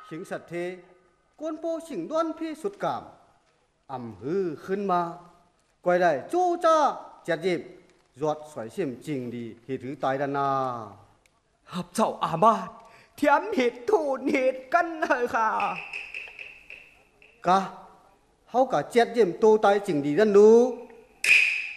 สิงสัตเทกวนโปสิงด้วนพี่สุดกามอ่ำฮือขึ้นมาก้อยได้จู้จ้าเจ็ดยิบยอดสวยเสียมจริงดีที่ถือตายดานาหับเจ้าอามาตย์เทียมเหตุทูนเหตุกันเลยค่ะกะเขากะเจ็ดยิบตูตายจริงดีนั่นรู้